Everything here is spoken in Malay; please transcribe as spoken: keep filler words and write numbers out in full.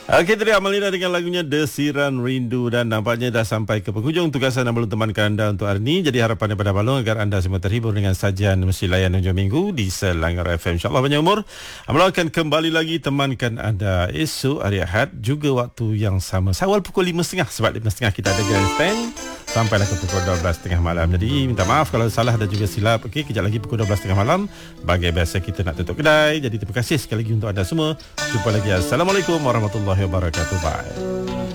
Okey, tadi Amalina dengan lagunya Desiran Rindu, dan nampaknya dah sampai ke penghujung tugasan Abang Long temankan anda untuk hari ini. Jadi harapan daripada Abang Long agar anda semua terhibur dengan sajian Mesti Layan hujung minggu di Selangor F M. InsyaAllah banyak umur. Abang Long akan kembali lagi temankan anda esok hari Ahad juga waktu yang sama, awal pukul lima tiga puluh, sebab lima tiga puluh kita ada grandstand sampailah ke pukul dua belas tiga puluh malam. Jadi minta maaf kalau salah dan juga silap. Okey, kejap lagi pukul dua belas tiga puluh malam bagi biasa kita nak tutup kedai. Jadi terima kasih sekali lagi untuk anda semua. Jumpa lagi. Assalamualaikum warahmatullahi wabarakatuh. Bye.